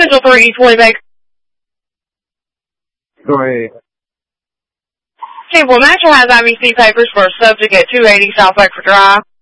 Central 3 East Wayback. Go ahead. Okay, well, Metro has IBC papers for a subject at 280 South Beckford Drive.